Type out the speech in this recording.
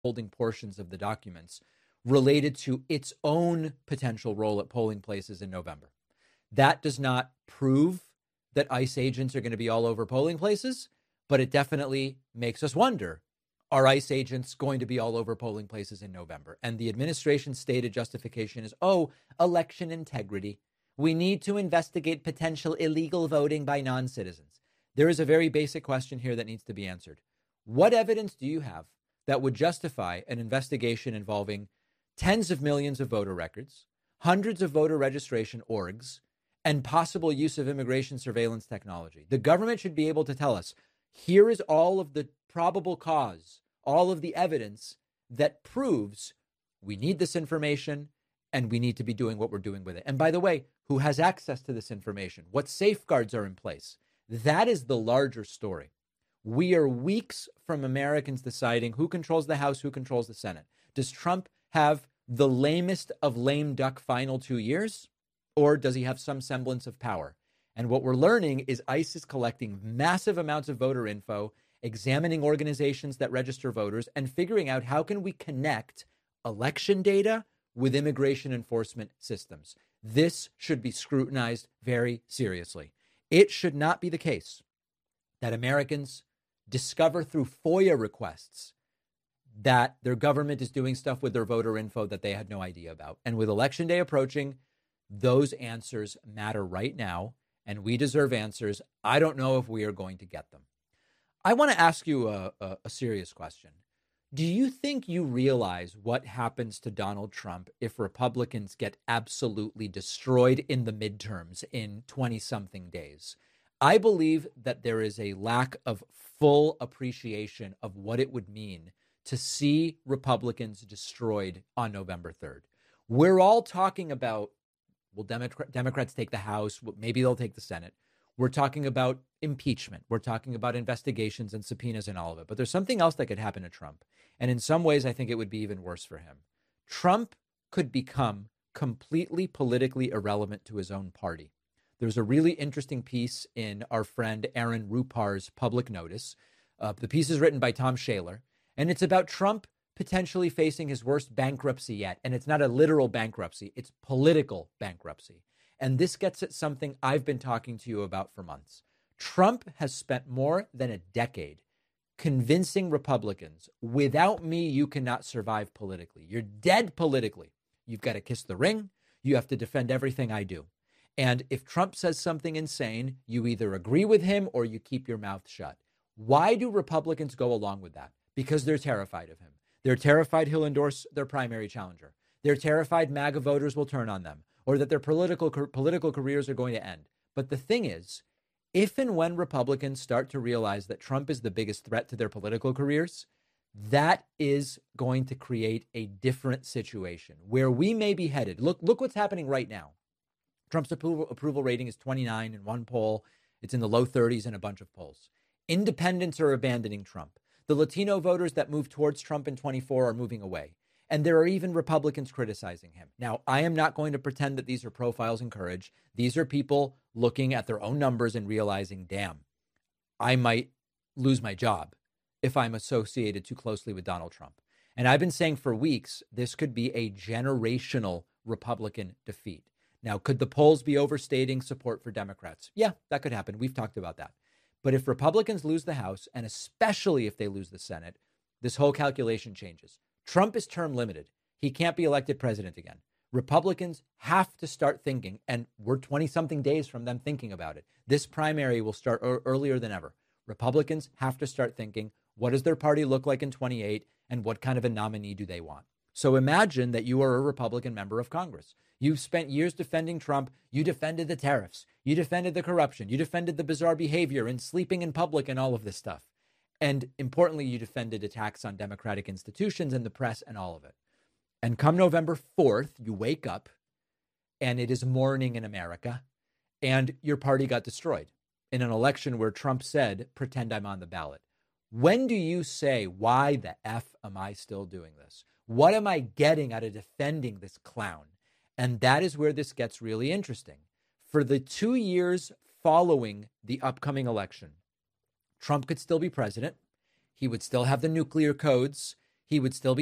holding portions of the documents related to its own potential role at polling places in November. That does not prove that ICE agents are going to be all over polling places, but it definitely makes us wonder, are ICE agents going to be all over polling places in November? And the administration's stated justification is, election integrity. We need to investigate potential illegal voting by non-citizens. There is a very basic question here that needs to be answered. What evidence do you have that would justify an investigation involving tens of millions of voter records, hundreds of voter registration orgs, and possible use of immigration surveillance technology? The government should be able to tell us, here is all of the probable cause, all of the evidence that proves we need this information and we need to be doing what we're doing with it. And by the way, who has access to this information? What safeguards are in place? That is the larger story. We are weeks from Americans deciding who controls the House, who controls the Senate. Does Trump have the lamest of lame duck final 2 years, or does he have some semblance of power? And what we're learning is ICE is collecting massive amounts of voter info, examining organizations that register voters, and figuring out how can we connect election data with immigration enforcement systems. This should be scrutinized very seriously. It should not be the case that Americans discover through FOIA requests that their government is doing stuff with their voter info that they had no idea about. And with Election Day approaching, those answers matter right now, and we deserve answers. I don't know if we are going to get them. I want to ask you a serious question. Do you think you realize what happens to Donald Trump if Republicans get absolutely destroyed in the midterms in 20-something days? I believe that there is a lack of full appreciation of what it would mean to see Republicans destroyed on November 3rd. We're all talking about, will Democrats take the House? Maybe they'll take the Senate. We're talking about impeachment. We're talking about investigations and subpoenas and all of it. But there's something else that could happen to Trump. And in some ways, I think it would be even worse for him. Trump could become completely politically irrelevant to his own party. There's a really interesting piece in our friend Aaron Rupar's Public Notice. The piece is written by Tom Shaler, and it's about Trump potentially facing his worst bankruptcy yet. And it's not a literal bankruptcy, it's political bankruptcy. And this gets at something I've been talking to you about for months. Trump has spent more than a decade convincing Republicans, without me, you cannot survive politically. You're dead politically. You've got to kiss the ring. You have to defend everything I do. And if Trump says something insane, you either agree with him or you keep your mouth shut. Why do Republicans go along with that? Because they're terrified of him. They're terrified he'll endorse their primary challenger. They're terrified MAGA voters will turn on them or that their political careers are going to end. But the thing is, if and when Republicans start to realize that Trump is the biggest threat to their political careers, that is going to create a different situation where we may be headed. Look what's happening right now. Trump's approval rating is 29 in one poll. It's in the low 30s in a bunch of polls. Independents are abandoning Trump. The Latino voters that moved towards Trump in 24 are moving away. And there are even Republicans criticizing him. Now, I am not going to pretend that these are profiles in courage. These are people looking at their own numbers and realizing, damn, I might lose my job if I'm associated too closely with Donald Trump. And I've been saying for weeks, this could be a generational Republican defeat. Now, could the polls be overstating support for Democrats? Yeah, that could happen. We've talked about that. But if Republicans lose the House, and especially if they lose the Senate, this whole calculation changes. Trump is term limited. He can't be elected president again. Republicans have to start thinking, and we're 20-something days from them thinking about it. This primary will start earlier than ever. Republicans have to start thinking, what does their party look like in 28, and what kind of a nominee do they want? So imagine that you are a Republican member of Congress. You've spent years defending Trump. You defended the tariffs. You defended the corruption. You defended the bizarre behavior and sleeping in public and all of this stuff. And importantly, you defended attacks on democratic institutions and the press and all of it. And come November 4th, you wake up and it is morning in America and your party got destroyed in an election where Trump said, pretend I'm on the ballot. When do you say, why the F am I still doing this? What am I getting out of defending this clown? And that is where this gets really interesting. For the 2 years following the upcoming election, Trump could still be president. He would still have the nuclear codes. he would still be